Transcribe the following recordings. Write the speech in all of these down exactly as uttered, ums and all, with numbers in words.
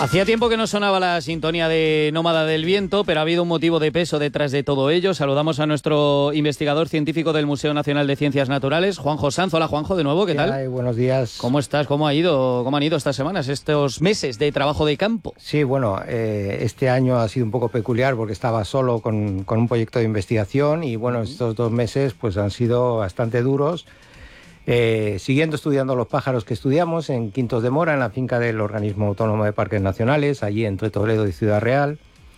Hacía tiempo que no sonaba la sintonía de Nómada del Viento, pero ha habido un motivo de peso detrás de todo ello. Saludamos a nuestro investigador científico del Museo Nacional de Ciencias Naturales, Juanjo Sanz. Hola, Juanjo, de nuevo, ¿qué tal? Ay, buenos días. ¿Cómo estás? ¿Cómo ha ido? ¿Cómo han ido estas semanas, estos meses de trabajo de campo? Sí, bueno, eh, este año ha sido un poco peculiar porque estaba solo con, con un proyecto de investigación y, bueno, estos dos meses pues han sido bastante duros. Eh, siguiendo estudiando los pájaros que estudiamos en Quintos de Mora, en la finca del Organismo Autónomo de Parques Nacionales, allí entre Toledo y Ciudad Real,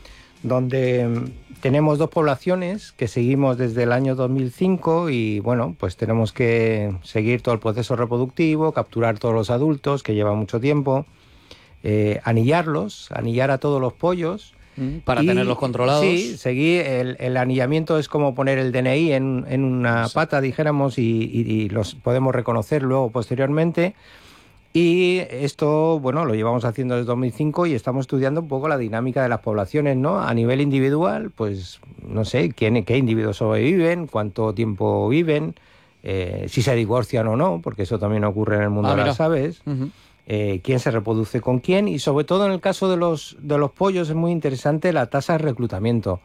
donde mm, tenemos dos poblaciones que seguimos desde el año dos mil cinco y, bueno, pues tenemos que seguir todo el proceso reproductivo, capturar todos los adultos, que lleva mucho tiempo, eh, anillarlos, anillar a todos los pollos. Para y, tenerlos controlados. Sí, seguir el, el anillamiento es como poner el D N I en, en una sí. pata, dijéramos, y, y, y los podemos reconocer luego posteriormente. Y esto, bueno, lo llevamos haciendo desde dos mil cinco y estamos estudiando un poco la dinámica de las poblaciones, ¿no? A nivel individual, pues no sé quién, qué individuos sobreviven, cuánto tiempo viven, eh, si se divorcian o no, porque eso también ocurre en el mundo ah, de mira. las aves. Uh-huh. Eh, quién se reproduce con quién y sobre todo en el caso de los, de los pollos es muy interesante la tasa de reclutamiento.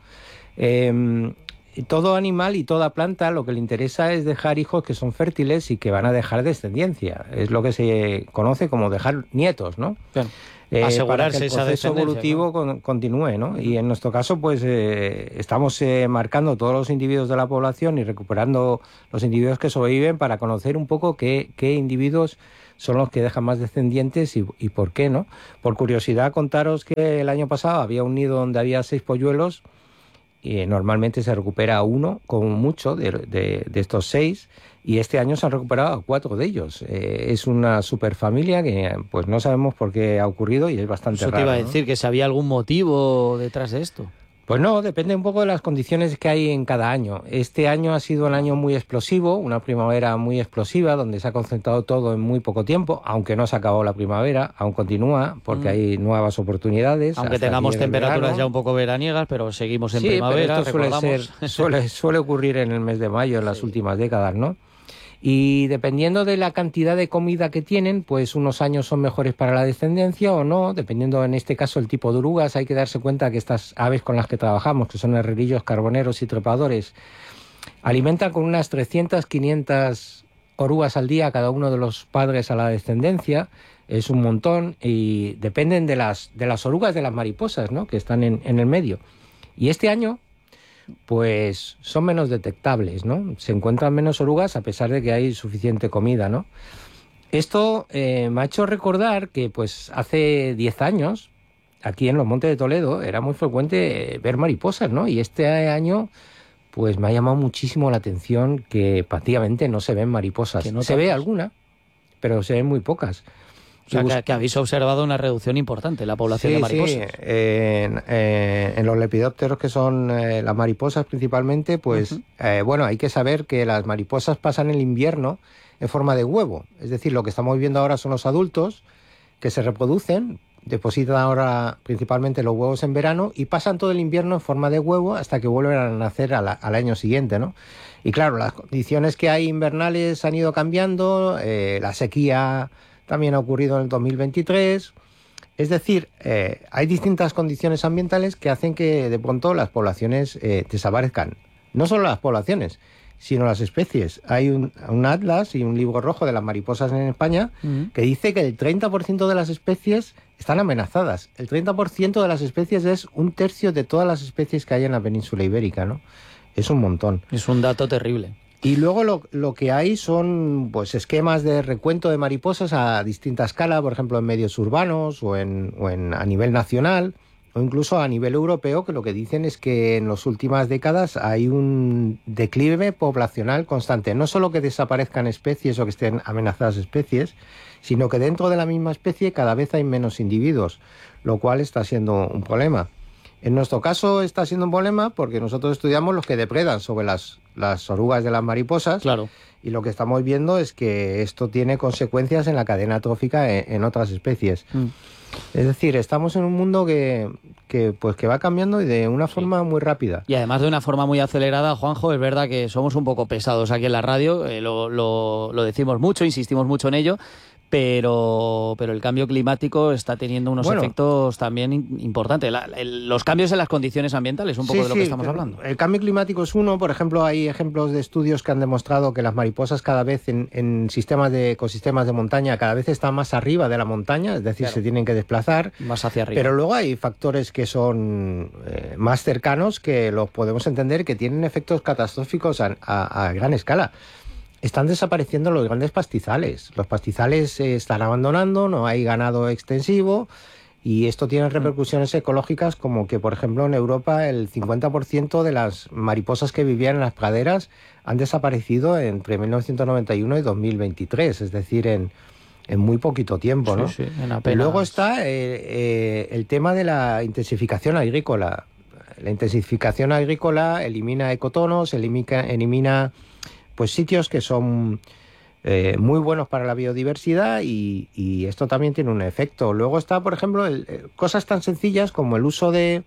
Eh, todo animal y toda planta lo que le interesa es dejar hijos que son fértiles y que van a dejar descendencia. Es lo que se conoce como dejar nietos, ¿no? Claro. Eh, Asegurarse para que el proceso evolutivo ¿no? con, continúe, ¿no? Y en nuestro caso, pues eh, estamos eh, marcando todos los individuos de la población y recuperando los individuos que sobreviven para conocer un poco qué, qué individuos son los que dejan más descendientes y, y por qué, ¿no? Por curiosidad, contaros que el año pasado había un nido donde había seis polluelos y normalmente se recupera uno, como mucho, de, de, de estos seis, y este año se han recuperado a cuatro de ellos. Eh, es una superfamilia que pues no sabemos por qué ha ocurrido y es bastante raro. Eso te iba a ¿no? decir, que si había algún motivo detrás de esto. Pues no, depende un poco de las condiciones que hay en cada año. Este año ha sido un año muy explosivo, una primavera muy explosiva, donde se ha concentrado todo en muy poco tiempo, aunque no se ha acabado la primavera, aún continúa, porque mm. hay nuevas oportunidades. Aunque tengamos temperaturas ya un poco veraniegas, pero seguimos en sí, primavera, pero esto suele, ser, suele, suele ocurrir en el mes de mayo, en las sí. últimas décadas, ¿no? Y dependiendo de la cantidad de comida que tienen, pues unos años son mejores para la descendencia o no, dependiendo en este caso el tipo de orugas. Hay que darse cuenta que estas aves con las que trabajamos, que son herrerillos, carboneros y trepadores, alimentan con unas trescientas, quinientas orugas al día cada uno de los padres a la descendencia. Es un montón y dependen de las, de las orugas de las mariposas, ¿no? Que están en, en el medio. Y este año pues son menos detectables, ¿no? Se encuentran menos orugas a pesar de que hay suficiente comida, ¿no? Esto eh, me ha hecho recordar que pues hace diez años, aquí en los Montes de Toledo, era muy frecuente ver mariposas, ¿no? Y este año pues me ha llamado muchísimo la atención que prácticamente no se ven mariposas. Que no se tantos. ve alguna, pero se ven muy pocas. O sea, que, que habéis observado una reducción importante en la población sí, de mariposas. Sí, eh, en, eh, en los lepidópteros, que son eh, las mariposas principalmente, pues, uh-huh. eh, bueno, hay que saber que las mariposas pasan el invierno en forma de huevo. Es decir, lo que estamos viendo ahora son los adultos que se reproducen, depositan ahora principalmente los huevos en verano y pasan todo el invierno en forma de huevo hasta que vuelven a nacer a la, al año siguiente, ¿no? Y claro, las condiciones que hay invernales han ido cambiando, eh, la sequía también ha ocurrido en el dos mil veintitrés. Es decir, eh, hay distintas condiciones ambientales que hacen que de pronto las poblaciones eh, desaparezcan. No solo las poblaciones, sino las especies. Hay un, un atlas y un libro rojo de las mariposas en España uh-huh. que dice que el treinta por ciento de las especies están amenazadas. El treinta por ciento de las especies es un tercio de todas las especies que hay en la península ibérica, ¿no? Es un montón. Es un dato terrible. Y luego lo, lo que hay son pues esquemas de recuento de mariposas a distinta escala, por ejemplo en medios urbanos o, en, o en, a nivel nacional o incluso a nivel europeo, que lo que dicen es que en las últimas décadas hay un declive poblacional constante. No solo que desaparezcan especies o que estén amenazadas especies, sino que dentro de la misma especie cada vez hay menos individuos, lo cual está siendo un problema. En nuestro caso está siendo un problema porque nosotros estudiamos los que depredan sobre las, las orugas de las mariposas. Claro. Y lo que estamos viendo es que esto tiene consecuencias en la cadena trófica en, en otras especies. Mm. Es decir, estamos en un mundo que, que, pues, que va cambiando y de una forma sí. muy rápida. Y además de una forma muy acelerada, Juanjo, es verdad que somos un poco pesados aquí en la radio, eh, lo, lo, lo decimos mucho, insistimos mucho en ello, pero, pero el cambio climático está teniendo unos bueno, efectos también importantes. La, el, los cambios en las condiciones ambientales, un poco sí, de lo sí, que estamos hablando. El cambio climático es uno, por ejemplo, hay ejemplos de estudios que han demostrado que las mariposas cada vez en, en sistemas de ecosistemas de montaña cada vez están más arriba de la montaña, es decir, claro, se tienen que desplazar. Más hacia arriba. Pero luego hay factores que son eh, más cercanos que los podemos entender que tienen efectos catastróficos a, a, a gran escala. Están desapareciendo los grandes pastizales. Los pastizales se están abandonando, no hay ganado extensivo y esto tiene repercusiones ecológicas como que, por ejemplo, en Europa el cincuenta por ciento de las mariposas que vivían en las praderas han desaparecido entre mil novecientos noventa y uno y dos mil veintitrés, es decir, en, en muy poquito tiempo, ¿no? Sí, sí, en apenas... Y luego está eh, eh, el tema de la intensificación agrícola. La intensificación agrícola elimina ecotonos, elimina... elimina pues sitios que son eh, muy buenos para la biodiversidad y, y esto también tiene un efecto. Luego está, por ejemplo, el, el, cosas tan sencillas como el uso de,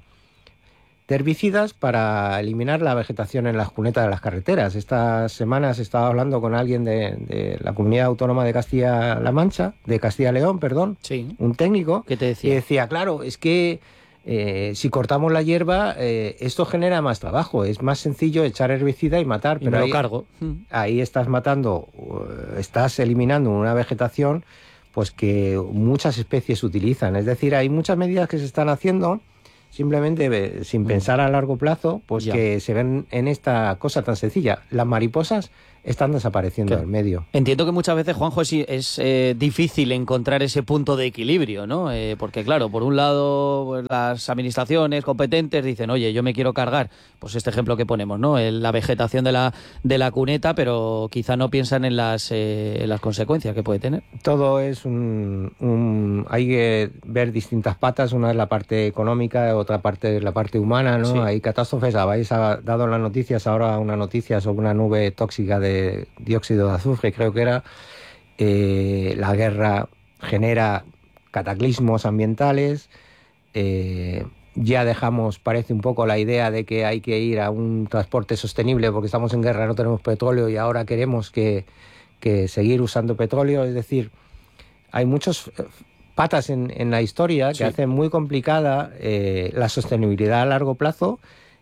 de herbicidas para eliminar la vegetación en las cunetas de las carreteras. Estas semanas estaba hablando con alguien de, de la Comunidad Autónoma de Castilla-La Mancha, de Castilla-León, perdón, sí, un técnico, ¿qué te decía? Y decía, claro, es que Eh, si cortamos la hierba, eh, esto genera más trabajo. Es más sencillo echar herbicida y matar. Y pero me lo ahí, cargo. ahí estás matando, uh, estás eliminando una vegetación pues que muchas especies utilizan. Es decir, hay muchas medidas que se están haciendo simplemente eh, sin pensar a largo plazo, pues ya, que se ven en esta cosa tan sencilla. Las mariposas están desapareciendo del medio. Entiendo que muchas veces, Juanjo, es, es eh, difícil encontrar ese punto de equilibrio, ¿no? Eh, porque, claro, por un lado, pues, las administraciones competentes dicen, oye, yo me quiero cargar, pues este ejemplo que ponemos, ¿no? La vegetación de la, de la cuneta, pero quizá no piensan en las, eh, en las consecuencias que puede tener. Todo es un, un... Hay que ver distintas patas, una es la parte económica, otra parte es la parte humana, ¿no? Sí. Hay catástrofes, habéis dado en las noticias ahora una noticia sobre una nube tóxica de dióxido de azufre, creo que era. Eh, la guerra genera cataclismos ambientales. Eh, ya dejamos, parece un poco, la idea de que hay que ir a un transporte sostenible porque estamos en guerra, no tenemos petróleo y ahora queremos que, que seguir usando petróleo. Es decir, hay muchas patas en, en la historia que sí, hacen muy complicada eh, la sostenibilidad a largo plazo.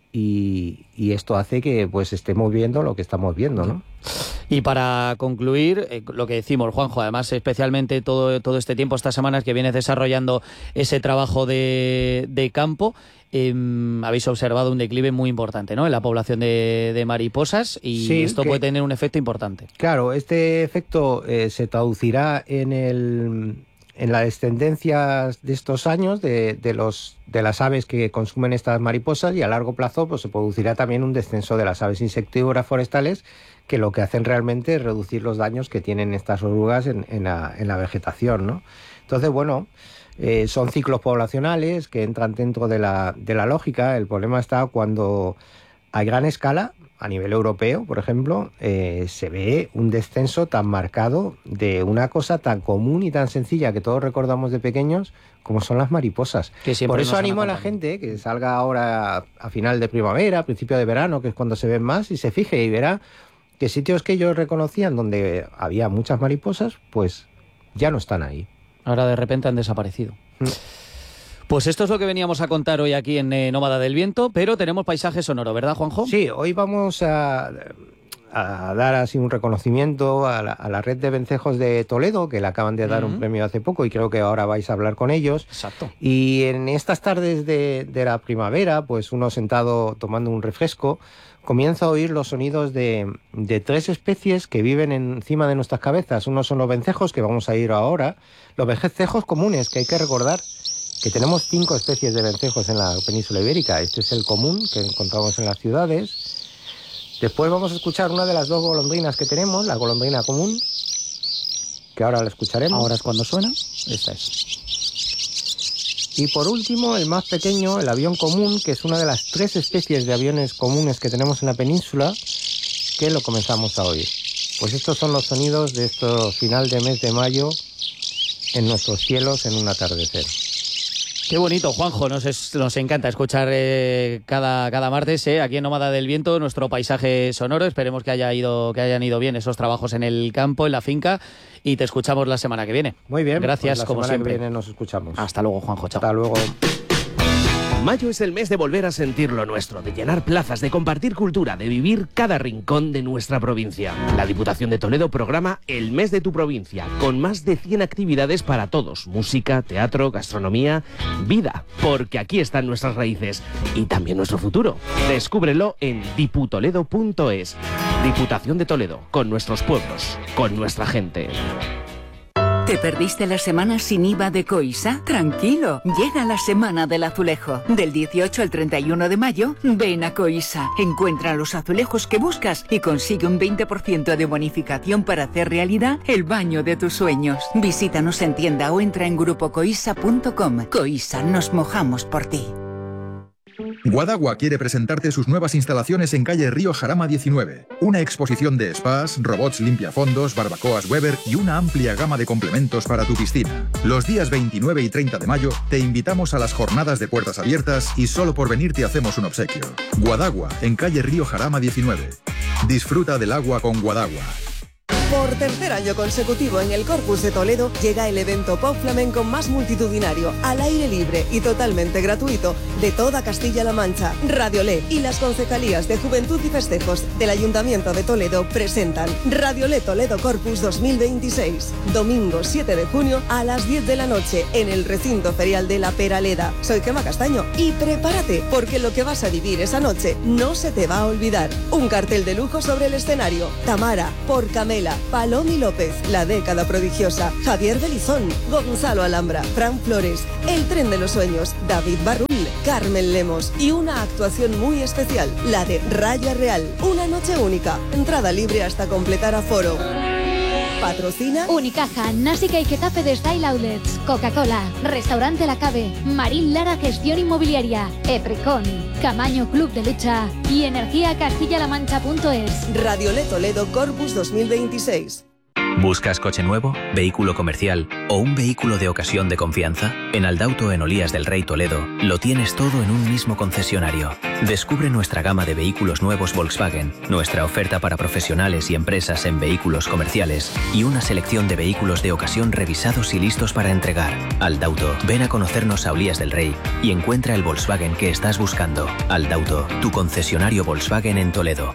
Y, y esto hace que pues estemos viendo lo que estamos viendo, ¿no? Y para concluir, eh, lo que decimos, Juanjo, además especialmente todo, todo este tiempo, estas semanas que vienes desarrollando ese trabajo de, de campo, eh, habéis observado un declive muy importante, ¿no?, en la población de, de mariposas y sí, esto que, puede tener un efecto importante. Claro, este efecto eh, se traducirá en el... en las tendencias de estos años de, de, los, de las aves que consumen estas mariposas y a largo plazo pues se producirá también un descenso de las aves insectívoras forestales que lo que hacen realmente es reducir los daños que tienen estas orugas en, en, la, en la vegetación, ¿no? Entonces, bueno, eh, son ciclos poblacionales que entran dentro de la, de la lógica. El problema está cuando a gran escala, a nivel europeo, por ejemplo, eh, se ve un descenso tan marcado de una cosa tan común y tan sencilla que todos recordamos de pequeños, como son las mariposas. Por eso animo a la gente que salga ahora a, a final de primavera, a principio de verano, que es cuando se ven más, y se fije y verá que sitios que ellos reconocían donde había muchas mariposas, pues ya no están ahí. Ahora de repente han desaparecido. Mm. Pues esto es lo que veníamos a contar hoy aquí en eh, Nómada del Viento, pero tenemos paisaje sonoro, ¿verdad, Juanjo? Sí, hoy vamos a, a dar así un reconocimiento a la, a la red de vencejos de Toledo, que le acaban de dar uh-huh. un premio hace poco y creo que ahora vais a hablar con ellos. Exacto. Y en estas tardes de, de la primavera, pues uno sentado tomando un refresco, comienza a oír los sonidos de, de tres especies que viven encima de nuestras cabezas. Unos son los vencejos, que vamos a ir ahora, los vencejos comunes, que hay que recordar que tenemos cinco especies de vencejos en la península ibérica. Este es el común que encontramos en las ciudades. Después vamos a escuchar una de las dos golondrinas que tenemos, la golondrina común, que ahora la escucharemos. Ahora es cuando suena. Esta es. Y por último, el más pequeño, el avión común, que es una de las tres especies de aviones comunes que tenemos en la península, que lo comenzamos a oír. Pues estos son los sonidos de este final de mes de mayo en nuestros cielos en un atardecer. Qué bonito, Juanjo, nos, es, nos encanta escuchar eh, cada, cada martes eh, aquí en Nómada del Viento nuestro paisaje sonoro. Esperemos que, haya ido, que hayan ido bien esos trabajos en el campo, en la finca, y te escuchamos la semana que viene. Muy bien, gracias, pues la como semana siempre. que viene nos escuchamos. Hasta luego, Juanjo, chao. Hasta luego. Mayo es el mes de volver a sentir lo nuestro, de llenar plazas, de compartir cultura, de vivir cada rincón de nuestra provincia. La Diputación de Toledo programa El Mes de tu Provincia, con más de cien actividades para todos. Música, teatro, gastronomía, vida, porque aquí están nuestras raíces y también nuestro futuro. Descúbrelo en diputoledo punto es. Diputación de Toledo, con nuestros pueblos, con nuestra gente. ¿Te perdiste la semana sin I V A de Coisa? Tranquilo, llega la semana del azulejo. Del dieciocho al treinta y uno de mayo, ven a Coisa. Encuentra los azulejos que buscas y consigue un veinte por ciento de bonificación para hacer realidad el baño de tus sueños. Visítanos en tienda o entra en grupo coisa punto com. Coisa, nos mojamos por ti. Guadagua quiere presentarte sus nuevas instalaciones en calle Río Jarama diecinueve. Una exposición de spas, robots limpiafondos, barbacoas Weber y una amplia gama de complementos para tu piscina. Los días veintinueve y treinta de mayo te invitamos a las jornadas de puertas abiertas y solo por venir te hacemos un obsequio. Guadagua, en calle Río Jarama diecinueve. Disfruta del agua con Guadagua. Por tercer año consecutivo en el Corpus de Toledo llega el evento pop flamenco más multitudinario, al aire libre y totalmente gratuito de toda Castilla-La Mancha. Radiolé y las concejalías de Juventud y Festejos del Ayuntamiento de Toledo presentan Radiolé Toledo Corpus dos mil veintiséis. Domingo siete de junio a las diez de la noche en el recinto ferial de La Peraleda. Soy Gemma Castaño y prepárate porque lo que vas a vivir esa noche no se te va a olvidar. Un cartel de lujo sobre el escenario. Tamara, por Camela, Palomi López, La Década Prodigiosa, Javier Belizón, Gonzalo Alhambra, Fran Flores, El Tren de los Sueños, David Barrul, Carmen Lemos y una actuación muy especial, la de Raya Real. Una noche única, entrada libre hasta completar aforo. Patrocina Unicaja, Násica y Getafe de Style Outlets, Coca-Cola, Restaurante La Cave, Marín Lara Gestión Inmobiliaria, Eprecon, Camaño Club de Lucha y Energía Castilla-La Mancha punto es. Radiolé Toledo Corpus dos mil veintiséis. ¿Buscas coche nuevo, vehículo comercial o un vehículo de ocasión de confianza? En Aldauto en Olías del Rey Toledo lo tienes todo en un mismo concesionario. Descubre nuestra gama de vehículos nuevos Volkswagen, nuestra oferta para profesionales y empresas en vehículos comerciales y una selección de vehículos de ocasión revisados y listos para entregar. Aldauto, ven a conocernos a Olías del Rey y encuentra el Volkswagen que estás buscando. Aldauto, tu concesionario Volkswagen en Toledo.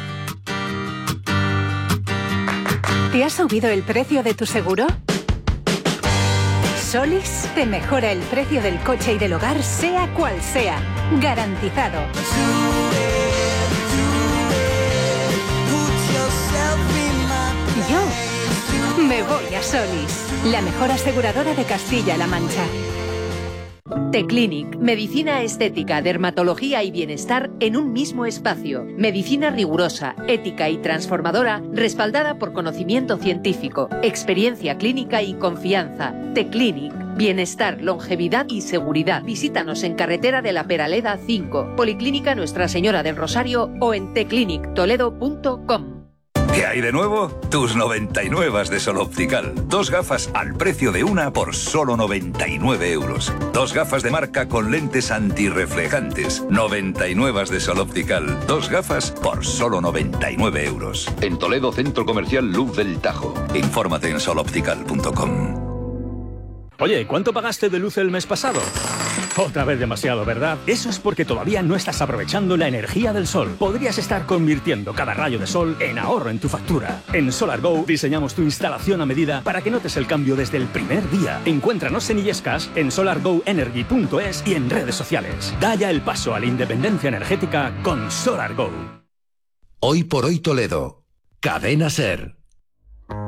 ¿Te ha subido el precio de tu seguro? Solis te mejora el precio del coche y del hogar, sea cual sea. Garantizado. Yo me voy a Solis, la mejor aseguradora de Castilla-La Mancha. T-Clinic, medicina estética, dermatología y bienestar en un mismo espacio. Medicina rigurosa, ética y transformadora, respaldada por conocimiento científico, experiencia clínica y confianza. T-Clinic, bienestar, longevidad y seguridad. Visítanos en Carretera de la Peraleda cinco, Policlínica Nuestra Señora del Rosario o en t clinic toledo punto com. ¿Qué hay de nuevo? Tus noventa y nueve de Sol Optical. Dos gafas al precio de una por solo noventa y nueve euros. Dos gafas de marca con lentes antirreflejantes. noventa y nueve de Sol Optical. Dos gafas por solo noventa y nueve euros. En Toledo, Centro Comercial Luz del Tajo. Infórmate en sol optical punto com. Oye, ¿cuánto pagaste de luz el mes pasado? Otra vez demasiado, ¿verdad? Eso es porque todavía no estás aprovechando la energía del sol. Podrías estar convirtiendo cada rayo de sol en ahorro en tu factura. En SolarGo diseñamos tu instalación a medida para que notes el cambio desde el primer día. Encuéntranos en Illescas, en solar go energy punto es y en redes sociales. Da ya el paso a la independencia energética con SolarGo. Hoy por hoy Toledo. Cadena SER.